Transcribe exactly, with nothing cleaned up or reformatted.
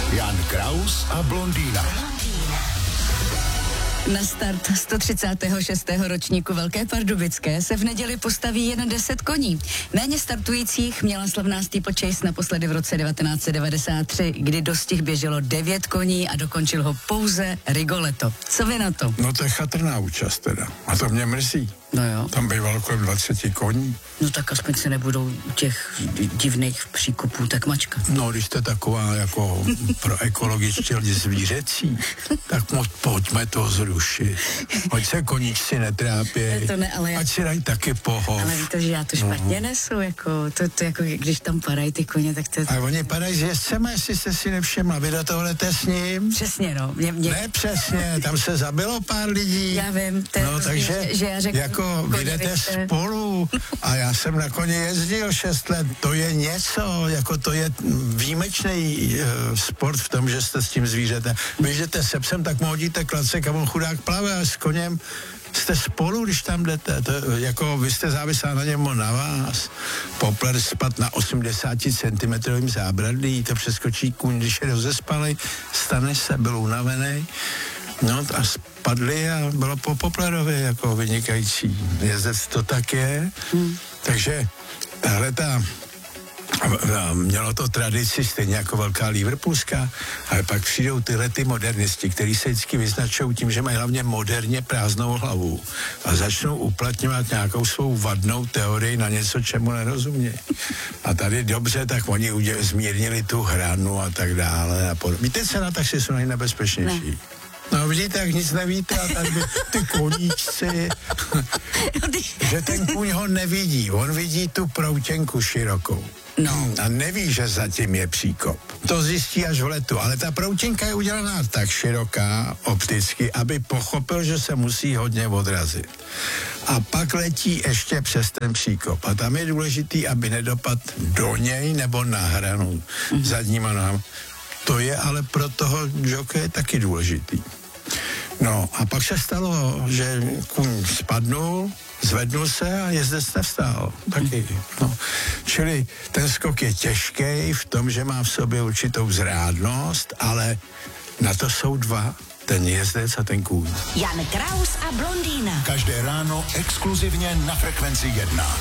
Jan Kraus a blondýna. Na start sto třicátého šestého ročníku Velké Pardubické se v neděli postaví jen deset koní. Méně startujících měla slavná steeplechase naposledy v roce devatenáct set devadesát tři, kdy dostih běželo devět koní a dokončil ho pouze Rigoletto. Co vy na to? No to je chatrná účast teda. A to mě mrzí. No jo. Tam bývalo kolem dvacet koní. No tak aspoň se nebudou těch divných příkopů tak mačkat. No, když jste taková jako pro ekologičtě lidi zvířecí, tak mo- pojďme to zrušit. Ať se koníčci netrápějí, to ne, ale já... ať si dají taky pohov. Ale víte, že já to špatně no. nesu, jako, to, to jako, když tam padají ty koně, tak to... A oni padají s jezdcema, jestli jste si nevšimla, vy do toho jdete s ním? Přesně, no. Mě, mě... Ne, přesně, tam se zabilo pár lidí. Já vím, to je no, prostě, takže že, že já řeknu, jako vy jdete jste... spolu a já jsem na koni jezdil šest let, to je něco, jako to je výjimečný uh, sport v tom, že jste s tím zvířetem. Vy jdete se psem, tak mu hodíte klacek a on chudák plave, a s koněm jste spolu, když tam jdete. To, jako vy jste závislá na něm, na vás. Popler spad na osmdesát centimetrovým zábradlí, to přeskočí kůň, když je rozespalej, stane se, byl unavený. No a spadli a bylo po Poplerovi jako vynikající. Jezdec to tak je. Hmm. Takže tahle ta mělo to tradici stejně jako velká Liverpoolská, ale pak přijdou tyhle ty modernisti, kteří se vždycky vyznačují tím, že mají hlavně moderně prázdnou hlavu a začnou uplatňovat nějakou svou vadnou teorii na něco, čemu nerozumějí. A tady dobře, tak oni uděl, zmírnili tu hranu a tak dále. A pod... Víte, co na taxi jsou nejnebezpečnější? Ne. No vidíte, jak nic nevíte a tady ty koníčci, že ten kůň ho nevidí, on vidí tu proutěnku širokou. No. A neví, že zatím je příkop. To zjistí až v letu, ale ta proutěnka je udělaná tak široká opticky, aby pochopil, že se musí hodně odrazit. A pak letí ještě přes ten příkop. A tam je důležitý, aby nedopad do něj nebo na hranu mm. zadníma nohama. To je ale pro toho jokeje taky důležitý. No a pak se stalo, že kůň spadnul, zvednul se a jezdec nevstál. Taky. No. Čili ten skok je těžký v tom, že má v sobě určitou zrádnost, ale na to jsou dva. Ten jezdec a ten kůň. Jan Kraus a blondýna. Každé ráno exkluzivně na Frekvenci jedna.